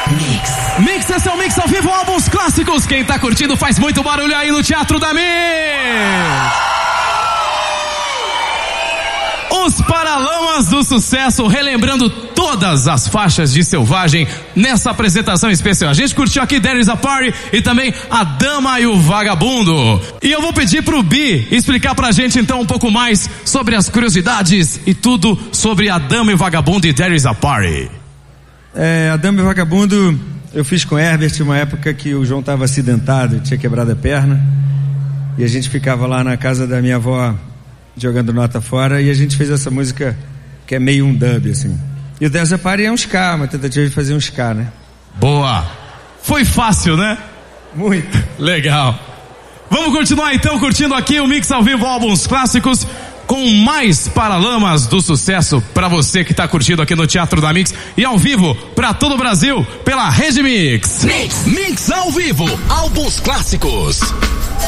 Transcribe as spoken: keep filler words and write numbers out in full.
Mix. Mix, esse é o Mix ao vivo, álbuns clássicos. Quem tá curtindo faz muito barulho aí no Teatro da Mix. Os Paralamas do Sucesso, relembrando todas as faixas de Selvagem nessa apresentação especial. A gente curtiu aqui There Is a Party e também A Dama e o Vagabundo. E eu vou pedir pro Bi explicar pra gente então um pouco mais sobre as curiosidades e tudo sobre A Dama e o Vagabundo e There Is a Party. É, A Dama e o Vagabundo eu fiz com Herbert uma época que o João estava acidentado, tinha quebrado a perna, e a gente ficava lá na casa da minha avó jogando nota fora, e a gente fez essa música que é meio um dub assim. E o There Is a Party é um ska, uma tentativa de fazer um ska, né? Boa! Foi fácil, né? Muito. Legal. Vamos continuar então curtindo aqui o Mix ao vivo, álbuns clássicos, com mais Paralamas do Sucesso pra você que tá curtindo aqui no Teatro da Mix e ao vivo pra todo o Brasil pela Rede Mix. Mix, Mix ao vivo, álbuns clássicos.